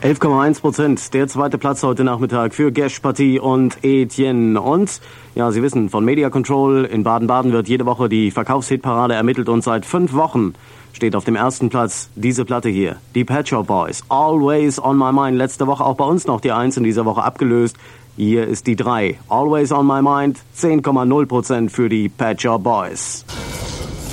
11,1%. Der zweite Platz heute Nachmittag für Gesh Paty und Etienne. Und, ja, Sie wissen, von Media Control in Baden-Baden wird jede Woche die Verkaufshitparade ermittelt und seit 5 Wochen steht auf dem ersten Platz diese Platte hier. Die Pet Shop Boys. Always on my mind. Letzte Woche auch bei uns noch die 1, in dieser Woche abgelöst. Hier ist die 3. Always on my mind. 10,0% für die Pet Shop Boys.